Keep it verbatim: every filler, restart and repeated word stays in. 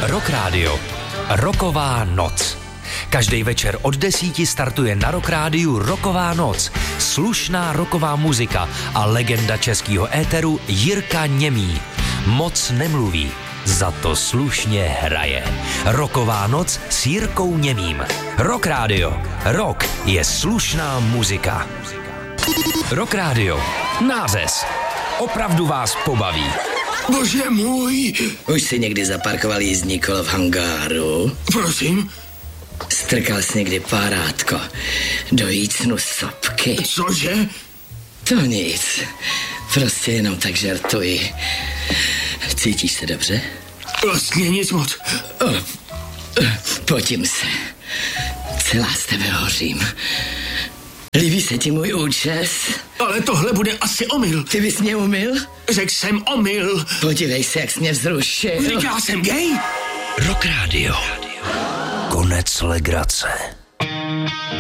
Rock Radio. Rocková noc. Každý večer od desíti startuje na Rock Rádiu Rocková noc. Slušná rocková muzika a legenda českého éteru Jirka Němý. Moc nemluví, za to slušně hraje. Rocková noc s Jirkou Němým. Rock Radio. Rock je slušná muzika. Rock Radio. Nářez. Opravdu vás pobaví. Bože můj! Už si někdy zaparkoval jízdní kolo v hangáru? Prosím? Strkal jsi někdy párátko do jícnu sopky? Cože? To nic. Prostě jenom tak žartuji. Cítíš se dobře? Vlastně nic moc. O, potím se. Celá z tebe hořím. Líbí se ti můj účes? Ale tohle bude asi omyl. Ty bys mě umyl? Řekl jsem omyl. Podívej se, jak jsi mě vzrušil. Říkal jsem gay? Rock Radio. Konec legrace.